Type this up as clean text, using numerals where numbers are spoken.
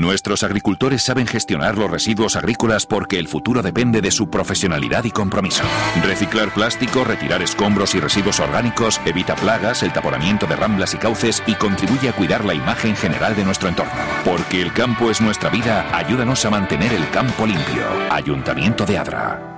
Nuestros agricultores saben gestionar los residuos agrícolas porque el futuro depende de su profesionalidad y compromiso. Reciclar plástico, retirar escombros y residuos orgánicos, evita plagas, el taponamiento de ramblas y cauces y contribuye a cuidar la imagen general de nuestro entorno. Porque el campo es nuestra vida, ayúdanos a mantener el campo limpio. Ayuntamiento de Adra.